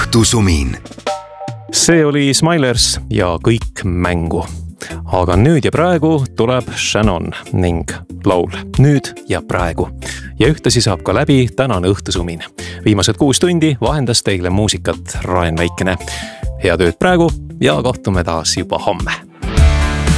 õhtusumin. See oli Smilers ja kõik mängu. Aga nüüd ja praegu tuleb Shannon ning laul Nüüd ja praegu. Ja ühtlasi saab ka läbi tänane õhtusumin. Viimased 6 tundi vahendas teile muusikat Raen Väikene. Head ööd praegu ja kohtume taas juba homme.